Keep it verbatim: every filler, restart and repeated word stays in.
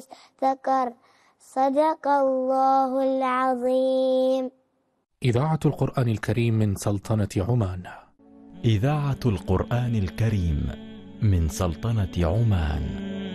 مستقر. صدق الله العظيم. إذاعة القرآن الكريم من سلطنة عمان. إذاعة القرآن الكريم من سلطنة عمان.